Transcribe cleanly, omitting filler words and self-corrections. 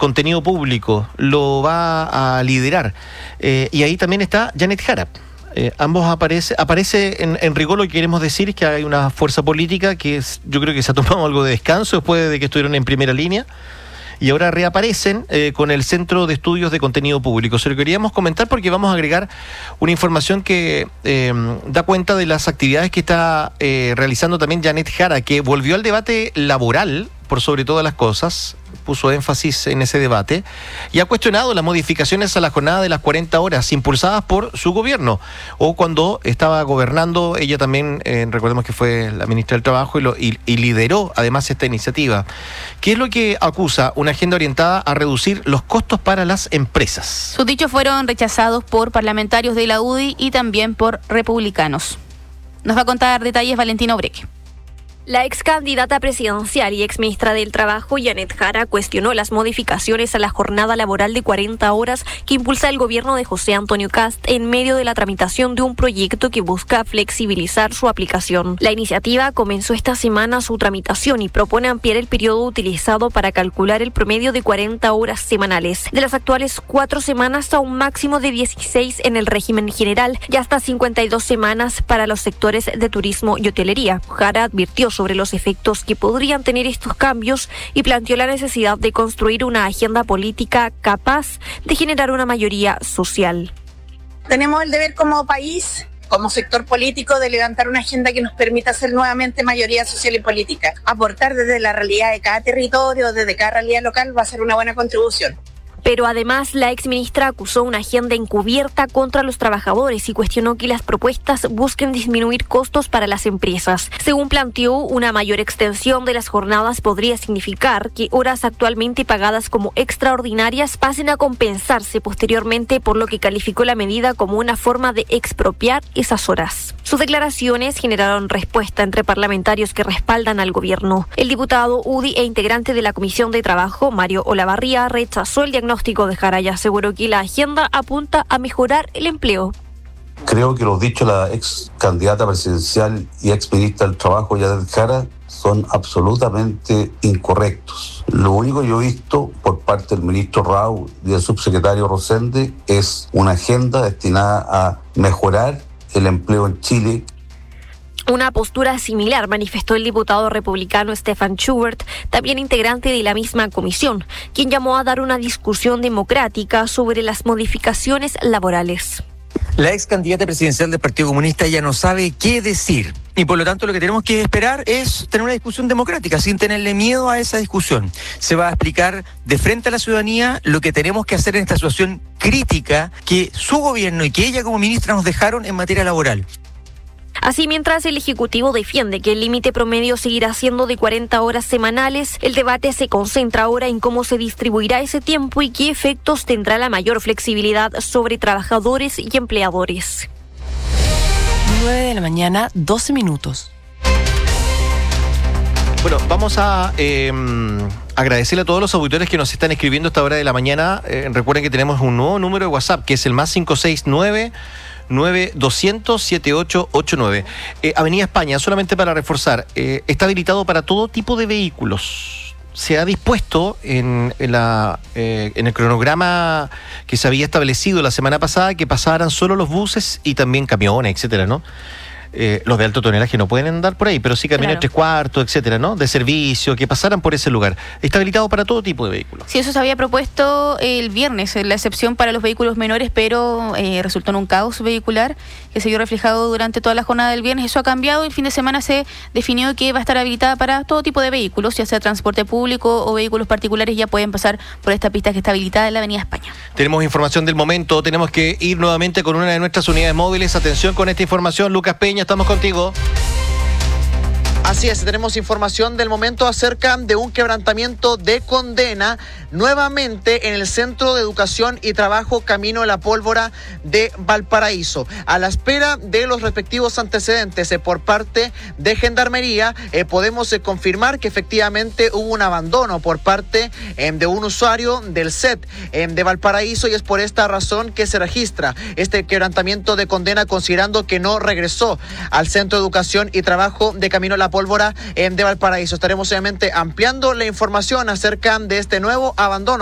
Contenido Público, lo va a liderar. Y ahí también está Janet Jara. Ambos aparece en rigor. Lo que queremos decir es que hay una fuerza política yo creo que se ha tomado algo de descanso después de que estuvieron en primera línea. Y ahora reaparecen con el Centro de Estudios de Contenido Público. Se lo queríamos comentar porque vamos a agregar una información que da cuenta de las actividades que está realizando también Janet Jara, que volvió al debate laboral por sobre todas las cosas, puso énfasis en ese debate y ha cuestionado las modificaciones a la jornada de las 40 horas impulsadas por su gobierno, o cuando estaba gobernando ella también, recordemos que fue la ministra del Trabajo y lideró además esta iniciativa. ¿Qué es lo que acusa? Una agenda orientada a reducir los costos para las empresas. Sus dichos fueron rechazados por parlamentarios de la UDI y también por republicanos. Nos va a contar detalles Valentina Obreque. La ex candidata presidencial y ex ministra del Trabajo, Janet Jara, cuestionó las modificaciones a la jornada laboral de 40 horas que impulsa el gobierno de José Antonio Kast en medio de la tramitación de un proyecto que busca flexibilizar su aplicación. La iniciativa comenzó esta semana su tramitación y propone ampliar el periodo utilizado para calcular el promedio de 40 horas semanales, de las actuales 4 semanas a un máximo de 16 en el régimen general y hasta 52 semanas para los sectores de turismo y hotelería. Jara advirtió sobre los efectos que podrían tener estos cambios y planteó la necesidad de construir una agenda política capaz de generar una mayoría social. Tenemos el deber como país, como sector político, de levantar una agenda que nos permita ser nuevamente mayoría social y política. Aportar desde la realidad de cada territorio, desde cada realidad local, va a ser una buena contribución. Pero además, la exministra acusó una agenda encubierta contra los trabajadores y cuestionó que las propuestas busquen disminuir costos para las empresas. Según planteó, una mayor extensión de las jornadas podría significar que horas actualmente pagadas como extraordinarias pasen a compensarse posteriormente, por lo que calificó la medida como una forma de expropiar esas horas. Sus declaraciones generaron respuesta entre parlamentarios que respaldan al gobierno. El diputado UDI e integrante de la Comisión de Trabajo, Mario Olavarría, rechazó el diagnóstico de Jara y aseguró que la agenda apunta a mejorar el empleo. Creo que los dichos de la ex candidata presidencial y ex ministra del Trabajo, Janet Jara, son absolutamente incorrectos. Lo único que yo he visto por parte del ministro Rau y del subsecretario Rosende es una agenda destinada a mejorar el empleo en Chile. Una postura similar manifestó el diputado republicano Stefan Schubert, también integrante de la misma comisión, quien llamó a dar una discusión democrática sobre las modificaciones laborales. La ex candidata presidencial del Partido Comunista ya no sabe qué decir y por lo tanto lo que tenemos que esperar es tener una discusión democrática sin tenerle miedo a esa discusión. Se va a explicar de frente a la ciudadanía lo que tenemos que hacer en esta situación crítica que su gobierno y que ella como ministra nos dejaron en materia laboral. Así, mientras el Ejecutivo defiende que el límite promedio seguirá siendo de 40 horas semanales, el debate se concentra ahora en cómo se distribuirá ese tiempo y qué efectos tendrá la mayor flexibilidad sobre trabajadores y empleadores. 9 de la mañana, 12 minutos. Bueno, vamos a agradecerle a todos los auditores que nos están escribiendo a esta hora de la mañana. Recuerden que tenemos un nuevo número de WhatsApp, que es el más 569-9200-7889. Avenida España, solamente para reforzar, está habilitado para todo tipo de vehículos. Se ha dispuesto en el cronograma que se había establecido la semana pasada que pasaran solo los buses y también camiones, etcétera, ¿no? Los de alto tonelaje no pueden andar por ahí, pero sí camiones 3/4, etcétera, ¿no? De servicio, que pasaran por ese lugar. Está habilitado para todo tipo de vehículos. Sí, eso se había propuesto el viernes, la excepción para los vehículos menores, pero resultó en un caos vehicular que se vio reflejado durante toda la jornada del viernes. Eso ha cambiado y el fin de semana se definió que va a estar habilitada para todo tipo de vehículos, ya sea transporte público o vehículos particulares, ya pueden pasar por esta pista que está habilitada en la Avenida España. Tenemos información del momento, tenemos que ir nuevamente con una de nuestras unidades móviles. Atención con esta información, Lucas Peña, estamos contigo. Así es, tenemos información del momento acerca de un quebrantamiento de condena nuevamente en el Centro de Educación y Trabajo Camino La Pólvora de Valparaíso. A la espera de los respectivos antecedentes por parte de Gendarmería, podemos confirmar que efectivamente hubo un abandono por parte de un usuario del CET de Valparaíso, y es por esta razón que se registra este quebrantamiento de condena, considerando que no regresó al Centro de Educación y Trabajo de Camino La Pólvora de Valparaíso. Estaremos obviamente ampliando la información acerca de este nuevo abandono